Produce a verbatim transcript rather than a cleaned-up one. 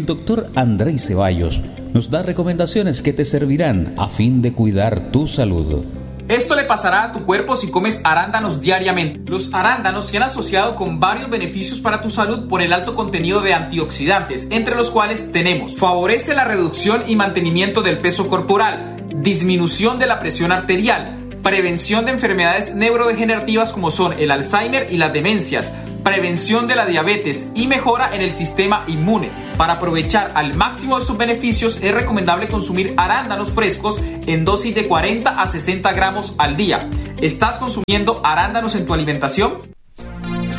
doctor Andrei Ceballos nos da recomendaciones que te servirán a fin de cuidar tu salud. Esto le pasará a tu cuerpo si comes arándanos diariamente. Los arándanos se han asociado con varios beneficios para tu salud por el alto contenido de antioxidantes, entre los cuales tenemos: favorece la reducción y mantenimiento del peso corporal, disminución de la presión arterial, prevención de enfermedades neurodegenerativas como son el Alzheimer y las demencias, prevención de la diabetes y mejora en el sistema inmune. Para aprovechar al máximo estos beneficios es recomendable consumir arándanos frescos en dosis de cuarenta a sesenta gramos al día. ¿Estás consumiendo arándanos en tu alimentación?